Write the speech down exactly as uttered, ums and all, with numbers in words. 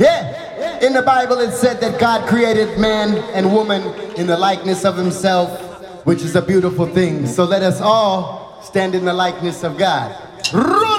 Yeah, in the Bible it said that God created man and woman in the likeness of himself, which is a beautiful thing. So let us all stand in the likeness of God. Run!